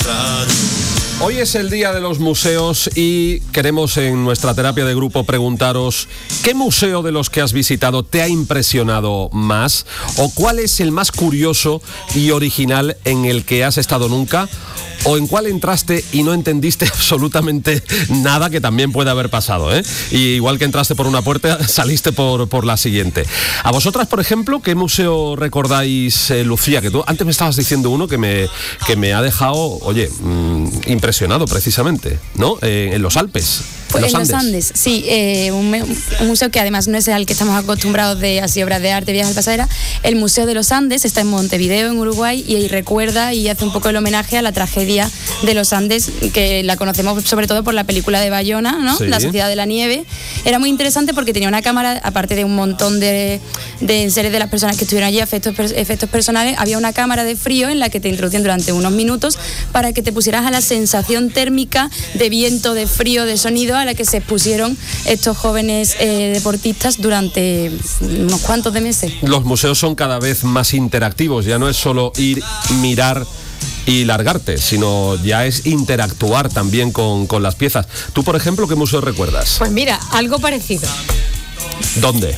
Hoy es el Día de los Museos y queremos en nuestra terapia de grupo preguntaros ¿qué museo de los que has visitado te ha impresionado más? ¿O cuál es el más curioso y original en el que has estado nunca? ¿O en cuál entraste y no entendiste absolutamente nada, que también puede haber pasado, ¿eh? Y igual que entraste por una puerta, saliste por la siguiente. A vosotras, por ejemplo, ¿qué museo recordáis, Lucía? Que tú antes me estabas diciendo uno que me ha dejado, oye, impresionado precisamente, ¿no? En los Alpes. Pues en los Andes, sí, un museo que además no es al que estamos acostumbrados de así obras de arte, viajes al pasado. El Museo de los Andes está en Montevideo, en Uruguay, y ahí recuerda y hace un poco el homenaje a la tragedia de los Andes, que la conocemos sobre todo por la película de Bayona, ¿no? Sí. La Sociedad de la Nieve. Era muy interesante porque tenía una cámara, aparte de un montón de seres de las personas que estuvieron allí, efectos personales, había una cámara de frío en la que te introducían durante unos minutos para que te pusieras a la sensación térmica de viento, de frío, de sonido a la que se expusieron estos jóvenes deportistas durante unos cuantos de meses. Los museos son cada vez más interactivos, ya no es solo ir, mirar y largarte, sino ya es interactuar también con las piezas. Tú, por ejemplo, ¿qué museo recuerdas? Pues mira, algo parecido. ¿Dónde?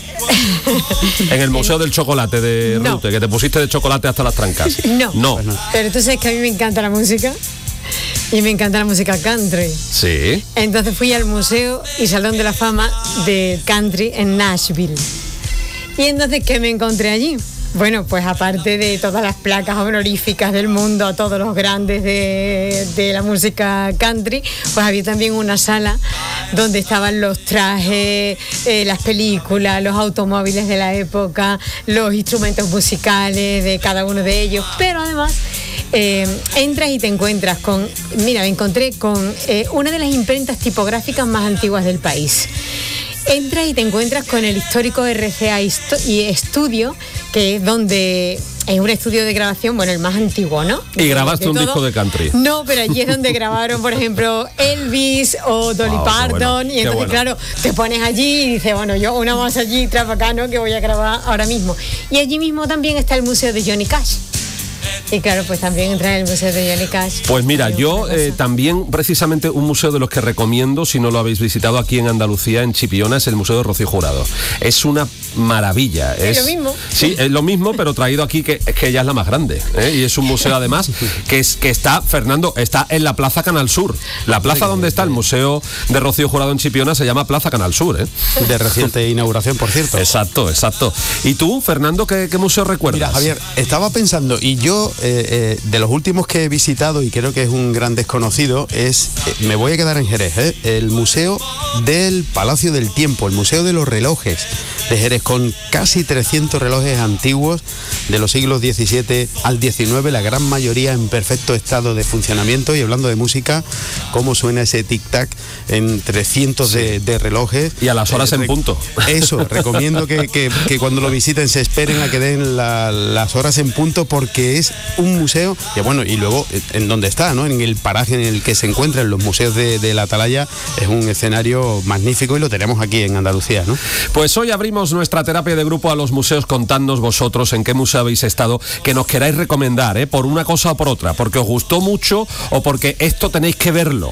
En el Museo del Chocolate de Rute, que te pusiste de chocolate hasta las trancas. No. Pero tú sabes que a mí me encanta la música. Y me encanta la música country. Sí. Entonces fui al Museo y Salón de la Fama de Country en Nashville. Y entonces, ¿qué me encontré allí? Bueno, pues aparte de todas las placas honoríficas del mundo a todos los grandes de la música country, pues había también una sala donde estaban los trajes, las películas, los automóviles de la época, los instrumentos musicales de cada uno de ellos, pero además entras y te encuentras con, mira, me encontré con una de las imprentas tipográficas más antiguas del país. Entras y te encuentras con el histórico RCA y Estudio, que es donde es un estudio de grabación, bueno, el más antiguo, ¿no? Y grabaste un disco de country. No, pero allí es donde grabaron, por ejemplo, Elvis o Dolly Parton. Y entonces, claro, te pones allí y dices, bueno, yo una más allí, trapacano, que voy a grabar ahora mismo. Y allí mismo también está el museo de Johnny Cash. Y claro, pues también entra en el Museo de Johnny Cash. Pues mira, yo también precisamente un museo de los que recomiendo, si no lo habéis visitado aquí en Andalucía, en Chipiona, es el Museo de Rocío Jurado. Es una maravilla. Es lo mismo. Sí, es lo mismo, pero traído aquí, que es que ella es la más grande, ¿eh? Y es un museo además que está, Fernando, está en la Plaza Canal Sur. La plaza donde está el Museo de Rocío Jurado en Chipiona se llama Plaza Canal Sur, ¿eh? De reciente inauguración, por cierto. Exacto. ¿Y tú, Fernando, qué museo recuerdas? Mira, Javier, estaba pensando, y yo de los últimos que he visitado, y creo que es un gran desconocido, me voy a quedar en Jerez, el Museo del Palacio del Tiempo, el Museo de los Relojes de Jerez, con casi 300 relojes antiguos de los siglos XVII al XIX, la gran mayoría en perfecto estado de funcionamiento. Y hablando de música, cómo suena ese tic-tac entre cientos de relojes. Y a las horas en punto. Eso, recomiendo que cuando lo visiten se esperen a que den las horas en punto, porque es un museo, que bueno, y luego en donde está, ¿no? En el paraje en el que se encuentran los museos de la Atalaya, es un escenario magnífico y lo tenemos aquí en Andalucía, ¿no? Pues hoy abrimos nuestra terapia de grupo a los museos. Contadnos vosotros en qué museo habéis estado, que nos queráis recomendar, por una cosa o por otra, porque os gustó mucho o porque esto tenéis que verlo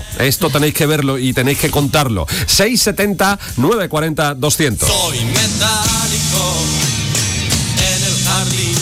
y tenéis que contarlo. 670 940 200. Soy metálico en el jardín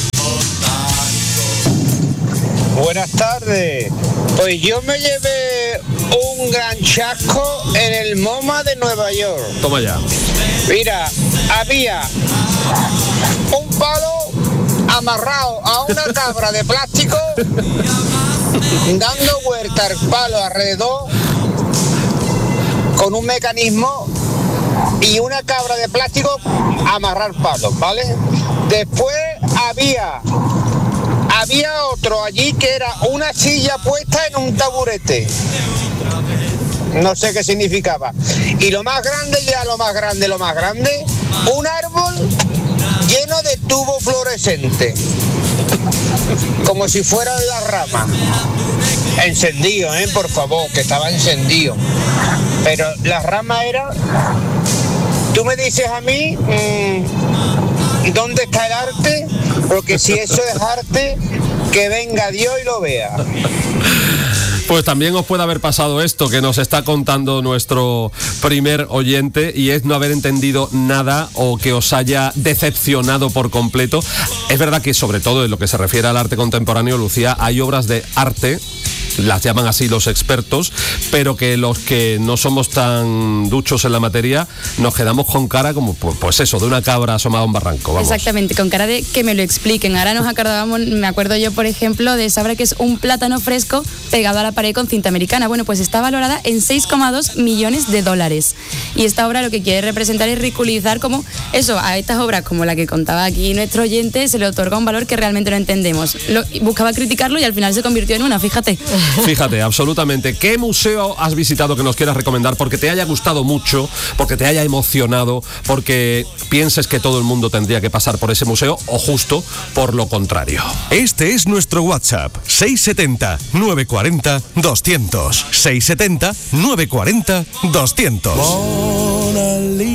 botánico. Buenas tardes. Pues yo me llevé un gran chasco en el MoMA de Nueva York. Toma ya. Mira, había un palo amarrado a una cabra de plástico, dando vuelta al palo alrededor con un mecanismo, y una cabra de plástico amarrar palos, ¿vale? Después había otro allí que era una silla puesta en un taburete. No sé qué significaba. Y lo más grande, un árbol lleno de tubo fluorescente, como si fuera la rama. Encendido, por favor, que estaba encendido. Pero la rama era... Tú me dices a mí, ¿dónde está el arte? Porque si eso es arte, que venga Dios y lo vea. Pues también os puede haber pasado esto que nos está contando nuestro primer oyente, y es no haber entendido nada o que os haya decepcionado por completo. Es verdad que sobre todo en lo que se refiere al arte contemporáneo, Lucía, hay obras de arte, las llaman así los expertos, pero que los que no somos tan duchos en la materia nos quedamos con cara como, pues eso, de una cabra asomada a un barranco. Vamos. Exactamente, con cara de que me lo expliquen. Ahora nos acordábamos, me acuerdo yo, por ejemplo, de esa obra que es un plátano fresco pegado a la pared con cinta americana. Bueno, pues está valorada en $6,2 millones. Y esta obra lo que quiere representar es ridiculizar como eso, a estas obras como la que contaba aquí nuestro oyente, se le otorga un valor que realmente no entendemos. Buscaba criticarlo y al final se convirtió en una, fíjate. Fíjate, absolutamente. ¿Qué museo has visitado que nos quieras recomendar? Porque te haya gustado mucho, porque te haya emocionado, porque pienses que todo el mundo tendría que pasar por ese museo, o justo por lo contrario. Este es nuestro WhatsApp, 670-940-200. 670-940-200. Mona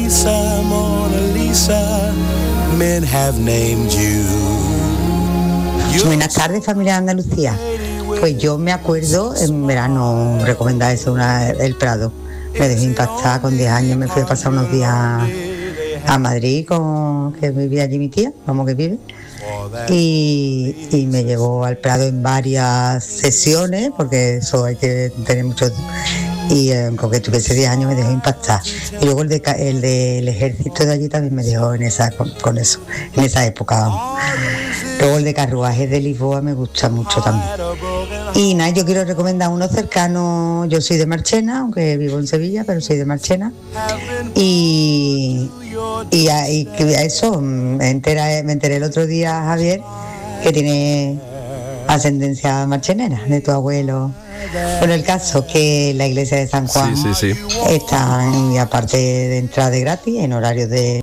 Lisa, men have named you. Buenas tardes, familia de Andalucía. Pues yo me acuerdo en verano recomendar eso, el Prado. Me dejé impactada con 10 años, me fui a pasar unos días a Madrid, que vivía allí mi tía, vamos que vive. Y me llevó al Prado en varias sesiones, porque eso hay que tener mucho. Y con que tuviese 10 años me dejó impactada. Y luego el del ejército de allí también me dejó con eso, en esa época, vamos. Luego el de carruajes de Lisboa me gusta mucho también. Y nada, yo quiero recomendar uno cercano. Yo soy de Marchena, aunque vivo en Sevilla, pero soy de Marchena. Y eso, me enteré el otro día, Javier, que tiene ascendencia marchenera, de tu abuelo. Bueno, el caso que la iglesia de San Juan sí. está, y aparte de entrada gratis, en horarios de...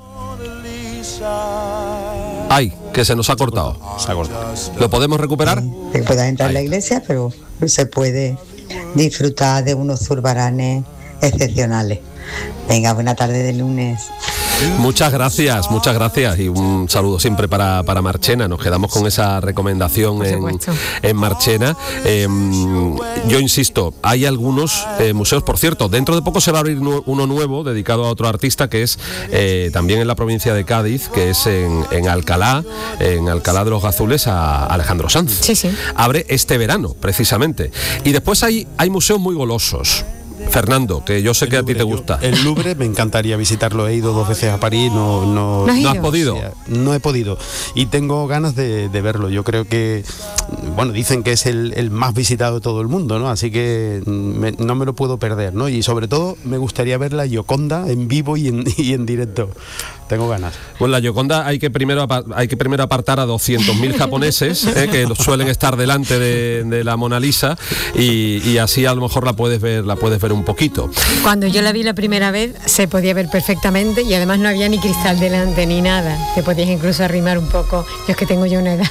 Ay, que se nos ha cortado. Se ha cortado. ¿Lo podemos recuperar? Que puedas entrar en la iglesia, pero se puede disfrutar de unos zurbaranes excepcionales. Venga, buena tarde de lunes. Muchas gracias y un saludo siempre para Marchena. Nos quedamos con esa recomendación en Marchena. Yo insisto, hay algunos museos, por cierto, dentro de poco se va a abrir uno nuevo dedicado a otro artista, que es también en la provincia de Cádiz, que es en Alcalá de los Gazules, a Alejandro Sanz. Sí. Abre este verano, precisamente. Y después hay museos muy golosos. Fernando, que yo sé que a ti te gusta. El Louvre me encantaría visitarlo, he ido 2 veces a París, no has podido. No he podido y tengo ganas de verlo. Yo creo que, bueno, dicen que es el más visitado de todo el mundo, ¿no? Así que no me lo puedo perder, ¿no? Y sobre todo me gustaría ver la Gioconda en vivo y en directo. Tengo ganas. Pues la Gioconda hay que primero apartar a 200.000 japoneses que suelen estar delante de la Mona Lisa, y así a lo mejor la puedes ver un poquito. Cuando yo la vi la primera vez se podía ver perfectamente, y además no había ni cristal delante ni nada. Te podías incluso arrimar un poco. Yo es que tengo ya una edad.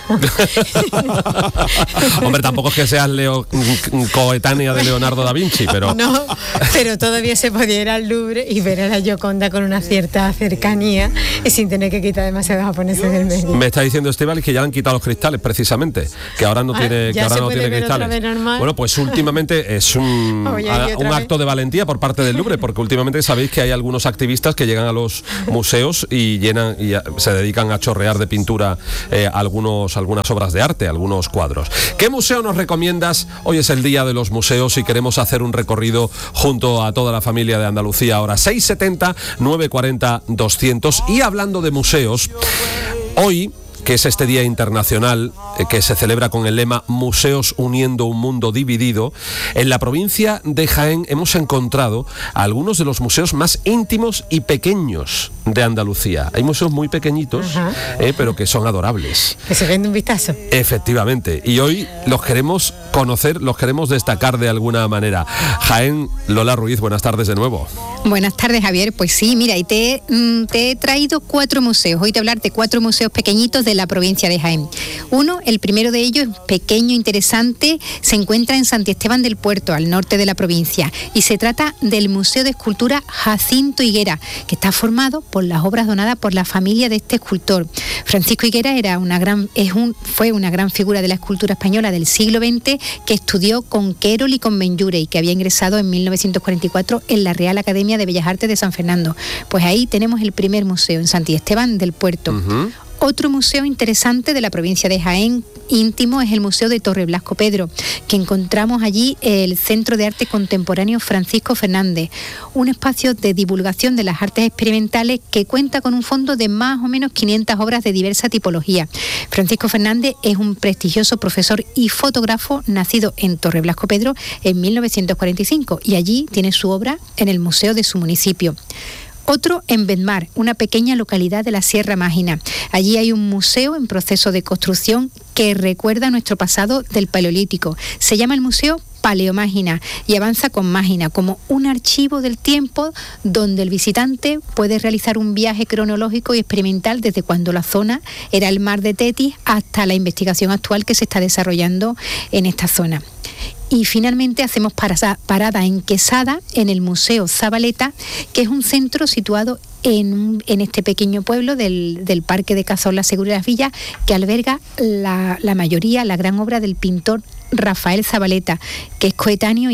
Hombre, tampoco es que seas coetánea de Leonardo da Vinci, pero... No, pero todavía se podía ir al Louvre y ver a la Gioconda con una cierta cercanía y sin tener que quitar demasiados japoneses del medio. Me está diciendo Estíbaliz que ya le han quitado los cristales, precisamente, que ahora no tiene cristales. Bueno, pues últimamente es un acto de valentía por parte del Louvre, porque últimamente sabéis que hay algunos activistas que llegan a los museos y se dedican a chorrear de pintura algunas obras de arte, algunos cuadros. ¿Qué museo nos recomiendas? Hoy es el día de los museos y queremos hacer un recorrido junto a toda la familia de Andalucía. Ahora 670-940-200. Y hablando de museos, hoy, que es este Día Internacional que se celebra con el lema Museos uniendo un mundo dividido, en la provincia de Jaén hemos encontrado algunos de los museos más íntimos y pequeños de Andalucía. Hay museos muy pequeñitos, pero que son adorables. Que se ven de un vistazo. Efectivamente. Y hoy los queremos conocer, los queremos destacar de alguna manera. Jaén, Lola Ruiz, buenas tardes de nuevo. Buenas tardes, Javier. Pues sí, mira, y te he traído 4 museos. Hoy te voy a hablar de 4 museos pequeñitos de de la provincia de Jaén. El primero de ellos, pequeño, interesante, se encuentra en Santi Esteban del Puerto, al norte de la provincia, y se trata del Museo de Escultura Jacinto Higuera, que está formado por las obras donadas por la familia de este escultor. Francisco Higuera fue una gran figura de la escultura española del siglo XX, que estudió con Querol y con Benlliure y que había ingresado en 1944 en la Real Academia de Bellas Artes de San Fernando. Pues ahí tenemos el primer museo, en Santi Esteban del Puerto. Uh-huh. Otro museo interesante de la provincia de Jaén, íntimo, es el Museo de Torre Blasco Pedro, que encontramos allí el Centro de Arte Contemporáneo Francisco Fernández, un espacio de divulgación de las artes experimentales que cuenta con un fondo de más o menos 500 obras de diversa tipología. Francisco Fernández es un prestigioso profesor y fotógrafo nacido en Torre Blasco Pedro en 1945 y allí tiene su obra en el museo de su municipio. Otro en Bedmar, una pequeña localidad de la Sierra Mágina. Allí hay un museo en proceso de construcción que recuerda nuestro pasado del Paleolítico. Se llama el Museo Paleomágina y avanza con Mágina como un archivo del tiempo donde el visitante puede realizar un viaje cronológico y experimental desde cuando la zona era el mar de Tetis hasta la investigación actual que se está desarrollando en esta zona. Y finalmente hacemos parada en Quesada, en el Museo Zabaleta, que es un centro situado en este pequeño pueblo del Parque de Cazorla Segura de las Villas, que alberga la gran obra del pintor Rafael Zabaleta, que es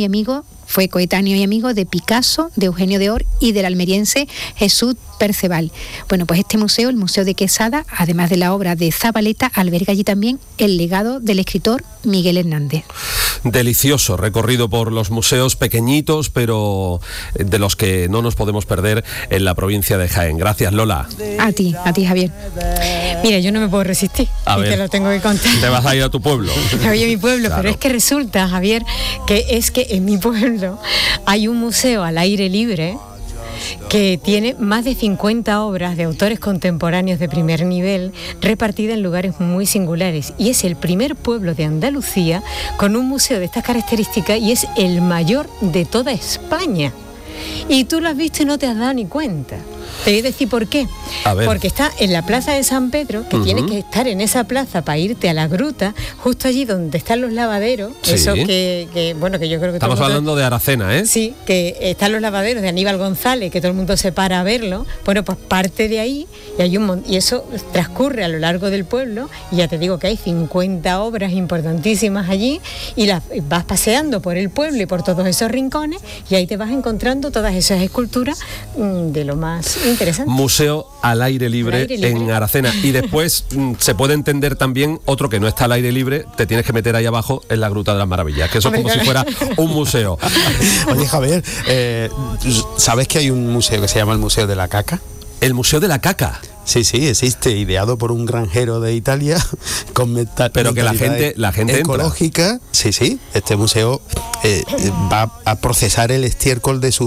fue coetáneo y amigo de Picasso, de Eugenio d'Or y del almeriense Jesús Perceval. Bueno, pues este museo, el Museo de Quesada, además de la obra de Zabaleta, alberga allí también el legado del escritor Miguel Hernández. Delicioso recorrido por los museos pequeñitos, pero de los que no nos podemos perder en la provincia de Jaén. Gracias, Lola. A ti, Javier. Mira, yo no me puedo resistir y te lo tengo que contar. ¿Te vas a ir a tu pueblo? Me voy a mi pueblo, claro. Pero es que resulta, Javier, que en mi pueblo hay un museo al aire libre que tiene más de 50 obras de autores contemporáneos de primer nivel repartidas en lugares muy singulares, y es el primer pueblo de Andalucía con un museo de estas características y es el mayor de toda España. Y tú lo has visto y no te has dado ni cuenta. Te voy a decir por qué. Porque está en la plaza de San Pedro, que tienes que estar en esa plaza para irte a la gruta, justo allí donde están los lavaderos. Sí. Eso que yo creo que estamos hablando de Aracena, ¿eh? Sí, que están los lavaderos de Aníbal González, que todo el mundo se para a verlo. Bueno, pues parte de ahí y eso transcurre a lo largo del pueblo, y ya te digo que hay 50 obras importantísimas allí, y las vas paseando por el pueblo y por todos esos rincones, y ahí te vas encontrando todas esas esculturas de lo más interesante. Museo al aire libre en Aracena. Y después se puede entender también otro que no está al aire libre, te tienes que meter ahí abajo en la Gruta de las Maravillas, que eso es como si fuera un museo. Oye, Javier, ¿sabes que hay un museo que se llama el Museo de la Caca? ¿El Museo de la Caca? Sí, existe, ideado por un granjero de Italia con pero que la gente ecológica. Entra. Sí, este museo va a procesar el estiércol de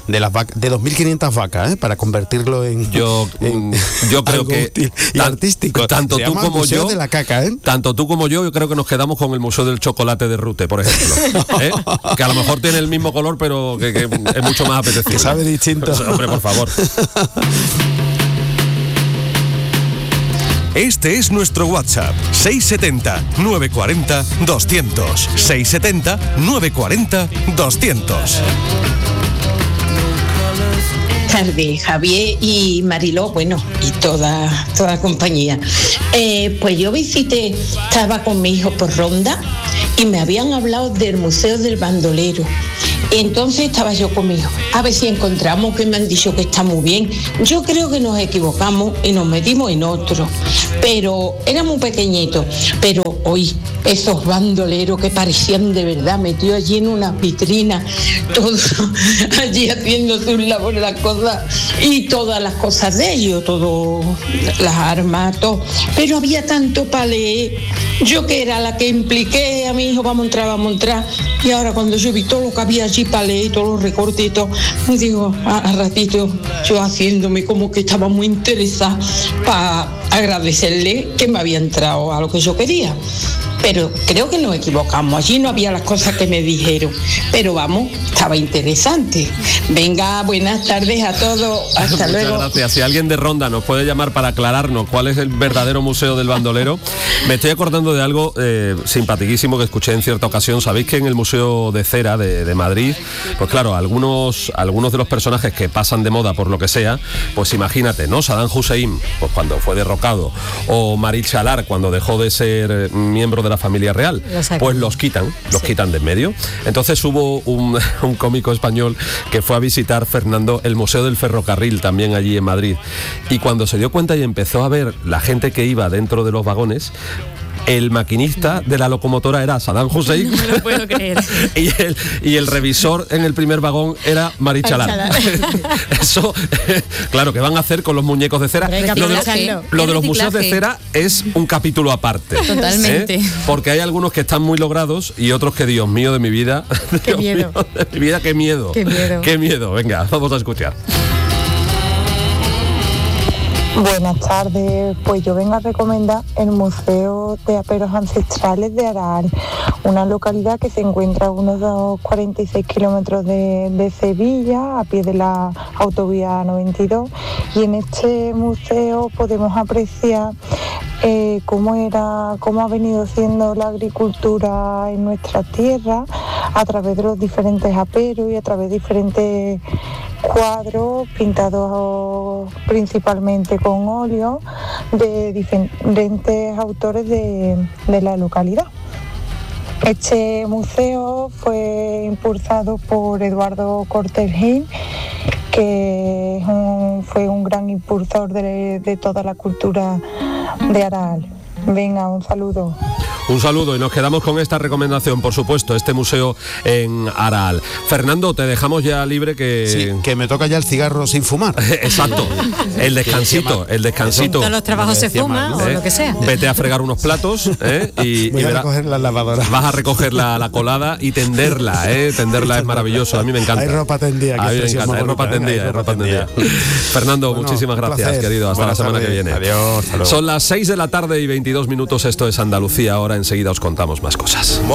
2.500 vacas, para convertirlo en yo creo que útil y artístico. Tanto tú como yo de la caca, tanto tú como yo creo que nos quedamos con el Museo del Chocolate de Rute, por ejemplo, que a lo mejor tiene el mismo color, pero que es mucho más apetecible, que sabe distinto. Pues, hombre, por favor. Este es nuestro WhatsApp, 670-940-200. 670-940-200. Tarde, Javier y Mariló, y toda compañía. Pues yo estaba con mi hijo por Ronda y me habían hablado del Museo del Bandolero. Entonces estaba yo con mi hijo, a ver si encontramos, que me han dicho que está muy bien. Yo creo que nos equivocamos y nos metimos en otro, pero era muy pequeñito. Pero hoy esos bandoleros que parecían de verdad, metidos allí en una vitrina, todos allí haciéndose un labor de las cosas, y todas las cosas de ellos, todas las armas, todo. Pero había tanto para leer. Yo, que era la que impliqué a mi hijo, vamos a entrar, y ahora cuando yo vi todo lo que había allí para leer, todos los recortes y todo, me digo, a ratito yo haciéndome como que estaba muy interesada para agradecerle que me había entrado a lo que yo quería. pero creo que nos equivocamos. Allí no había las cosas que me dijeron, pero vamos, estaba interesante. Venga, buenas tardes a todos. Hasta luego. Muchas gracias. Si alguien de Ronda nos puede llamar para aclararnos cuál es el verdadero museo del bandolero. Me estoy acordando de algo simpaticísimo que escuché en cierta ocasión. Sabéis que en el Museo de Cera de Madrid, pues claro, algunos de los personajes que pasan de moda por lo que sea, pues imagínate, ¿no? Saddam Hussein, pues cuando fue derrocado, o Marie Chalar cuando dejó de ser miembro de la familia real, pues los quitan de en medio. Entonces hubo un cómico español que fue a visitar, Fernando, el Museo del Ferrocarril también allí en Madrid, y cuando se dio cuenta y empezó a ver la gente que iba dentro de los vagones, el maquinista de la locomotora era Saddam Hussein. No me lo puedo creer. y el revisor en el primer vagón era Marie Chalar. Eso, claro, ¿qué van a hacer con los muñecos de cera? Lo de los museos de cera es un capítulo aparte. Totalmente. Porque hay algunos que están muy logrados y otros que, Dios mío de mi vida, Qué miedo. de mi vida, qué miedo. Qué miedo. Qué miedo. Venga, vamos a escuchar. Buenas tardes, pues yo vengo a recomendar el Museo de Aperos Ancestrales de Araal, una localidad que se encuentra a unos 46 kilómetros de Sevilla, a pie de la autovía 92, y en este museo podemos apreciar cómo ha venido siendo la agricultura en nuestra tierra a través de los diferentes aperos y a través de diferentes cuadros pintados principalmente con óleo de diferentes autores de la localidad. Este museo fue impulsado por Eduardo Cortés Gil, que fue un gran impulsor de toda la cultura de Araal. Venga, un saludo. Un saludo y nos quedamos con esta recomendación, por supuesto, este museo en Araal. Fernando, te dejamos ya libre que... Sí, que me toca ya el cigarro sin fumar. Exacto, el descansito. Todos los trabajos se fuman o lo que sea. Vete a fregar unos platos y voy a recoger la lavadora. Vas a recoger la colada y tenderla, tenderla es maravilloso, a mí me encanta. Hay ropa tendida. A mí me encanta, hay ropa tendida. Fernando, bueno, muchísimas gracias, placer, querido, hasta la semana que viene. Adiós, hasta luego. Son las 6 de la tarde y 22 minutos, esto es Andalucía ahora, enseguida os contamos más cosas.